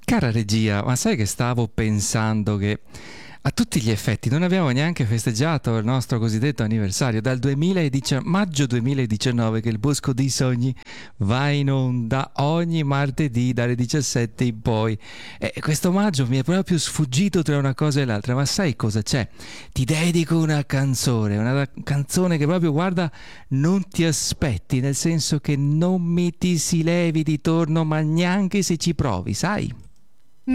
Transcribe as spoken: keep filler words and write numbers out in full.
Cara regia, ma sai che stavo pensando che a tutti gli effetti non abbiamo neanche festeggiato il nostro cosiddetto anniversario dal duemiladiciannove, maggio duemiladiciannove che il Bosco dei Sogni va in onda ogni martedì dalle diciassette in poi. E questo maggio mi è proprio sfuggito tra una cosa e l'altra, ma sai cosa c'è? Ti dedico una canzone, una canzone che proprio, guarda, non ti aspetti, nel senso che non mi ti si levi di torno, ma neanche se ci provi, sai?